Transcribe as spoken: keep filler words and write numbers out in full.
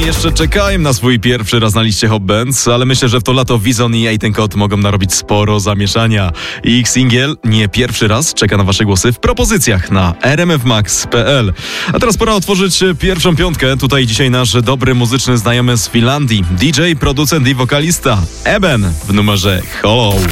jeszcze czekają na swój pierwszy raz na liście Hot Bands, ale myślę, że w to lato Wizon i Eighten-Kot mogą narobić sporo zamieszania. Ich singiel nie pierwszy raz czeka na wasze głosy w propozycjach na r m f max kropka p l. A teraz pora otworzyć pierwszą piątkę. Tutaj dzisiaj nasz dobry muzyczny znajomy z Finlandii, D J, producent i wokalista Eben w numerze Hollow.